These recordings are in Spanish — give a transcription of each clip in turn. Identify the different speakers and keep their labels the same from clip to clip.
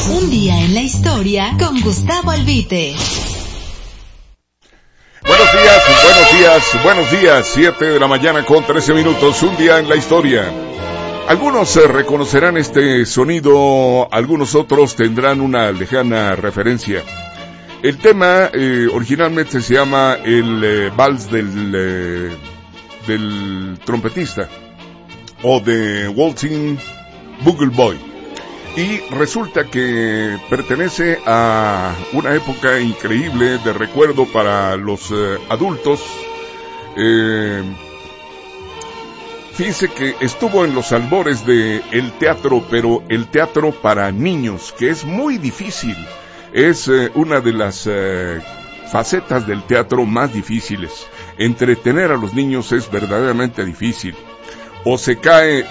Speaker 1: Un día en la historia con Gustavo Albite.
Speaker 2: Buenos días, 7 de la mañana con 13 minutos, un día en la historia. Algunos reconocerán este sonido, algunos otros tendrán una lejana referencia. El tema originalmente se llama el vals del trompetista, o de Waltzing Bugle Boy. Y resulta que pertenece a una época increíble de recuerdo para los adultos. Fíjense que estuvo en los albores del teatro, pero el teatro para niños, que es muy difícil. Es una de las facetas del teatro más difíciles. Entretener a los niños es verdaderamente difícil. O se cae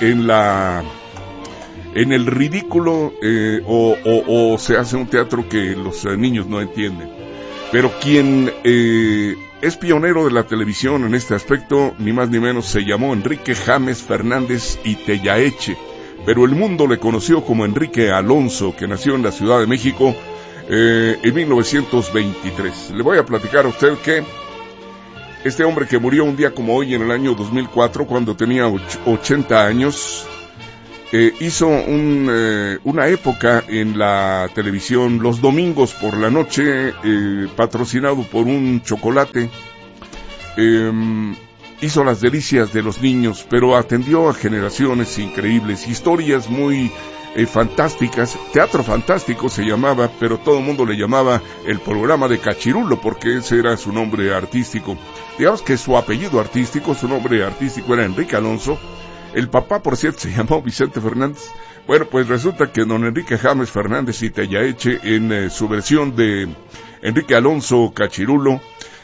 Speaker 2: en el ridículo, o se hace un teatro que los niños no entienden. Pero quien es pionero de la televisión en este aspecto, ni más ni menos, se llamó Enrique James Fernández y Tellaeche, pero el mundo le conoció como Enrique Alonso, que nació en la Ciudad de México en 1923. Le voy a platicar a usted que este hombre, que murió un día como hoy en el año 2004, cuando tenía 80 años, hizo una época en la televisión los domingos por la noche, patrocinado por un chocolate. Hizo las delicias de los niños, pero atendió a generaciones increíbles, historias muy fantásticas. Teatro Fantástico se llamaba, pero todo el mundo le llamaba el programa de Cachirulo, porque ese era su nombre artístico. Digamos que su apellido artístico, su nombre artístico era Enrique Alonso. El papá, por cierto, se llamó Vicente Fernández. Bueno, pues resulta que don Enrique James Fernández y Tellaeche, en su versión de Enrique Alonso Cachirulo,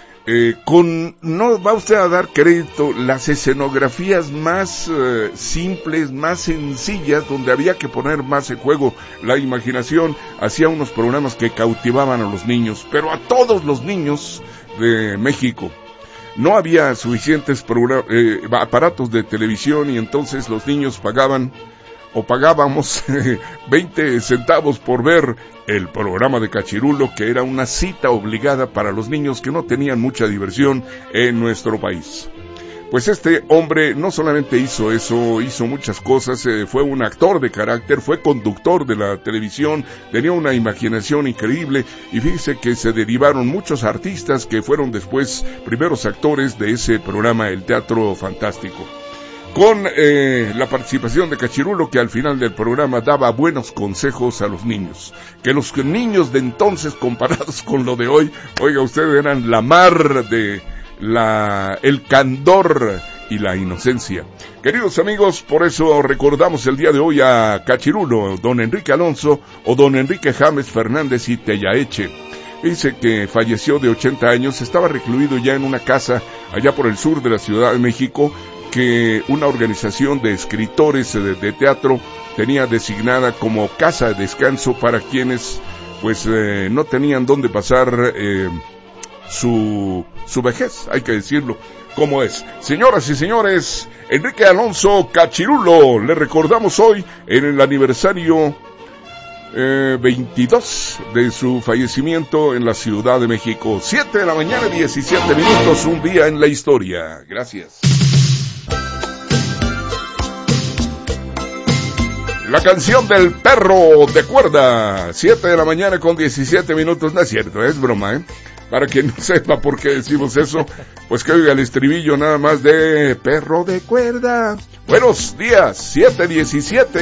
Speaker 2: no va usted a dar crédito, las escenografías más simples, más sencillas, donde había que poner más en juego la imaginación, hacía unos programas que cautivaban a los niños, pero a todos los niños de México. No había suficientes aparatos de televisión, y entonces los niños pagábamos 20 centavos por ver el programa de Cachirulo, que era una cita obligada para los niños que no tenían mucha diversión en nuestro país. Pues este hombre no solamente hizo eso, hizo muchas cosas. Fue un actor de carácter, fue conductor de la televisión, tenía una imaginación increíble, y fíjese que se derivaron muchos artistas que fueron después primeros actores de ese programa, el Teatro Fantástico. Con la participación de Cachirulo, que al final del programa daba buenos consejos a los niños. Que los niños de entonces, comparados con lo de hoy, oiga usted, eran la mar de el candor y la inocencia. Queridos amigos, por eso recordamos el día de hoy a Cachirulo, don Enrique Alonso, o don Enrique James Fernández y Tellaeche. Dice que falleció de 80 años, estaba recluido ya en una casa allá por el sur de la Ciudad de México, que una organización de escritores de teatro tenía designada como casa de descanso para quienes pues no tenían dónde pasar su vejez, hay que decirlo como es. Señoras y señores, Enrique Alonso Cachirulo, le recordamos hoy en el aniversario 22 de su fallecimiento en la Ciudad de México. 7 de la mañana, 17 minutos, un día en la historia. Gracias. La canción del perro de cuerda, 7 de la mañana con 17 minutos, no es cierto, es broma, Para quien no sepa por qué decimos eso, pues que oiga el estribillo nada más de perro de cuerda. Buenos días, 7:17.